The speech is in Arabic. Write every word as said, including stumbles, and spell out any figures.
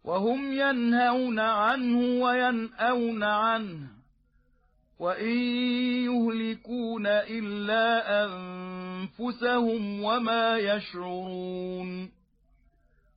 وهم ينهون عنه وينأون عنه وإن يهلكون إلا أنفسهم وما يشعرون